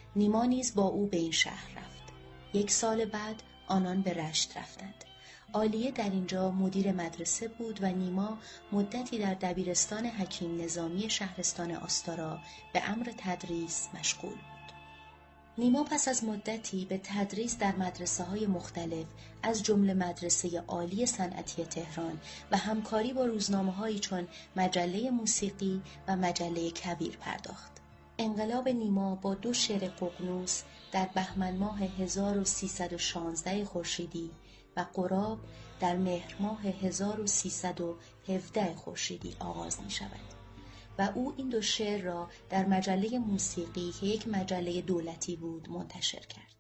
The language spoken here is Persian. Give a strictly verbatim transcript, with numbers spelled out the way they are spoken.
نیما نیز با او به این شهر رفت. یک سال بعد آنان به رشت رفتند. عالیه در اینجا مدیر مدرسه بود و نیما مدتی در دبیرستان حکیم نظامی شهرستان آستارا به امر تدریس مشغول بود. نیما پس از مدتی به تدریس در مدرسه‌های مختلف از جمله مدرسه عالی صنعتی تهران و همکاری با روزنامه‌هایی چون مجله موسیقی و مجله کبیر پرداخت. انقلاب نیما با دو شعر ققنوس در بهمن ماه هزار و سیصد و شانزده خورشیدی و غراب در مهر ماه هزار و سیصد و هفده خورشیدی آغاز می شود و او این دو شعر را در مجله موسیقی که یک مجله دولتی بود منتشر کرد.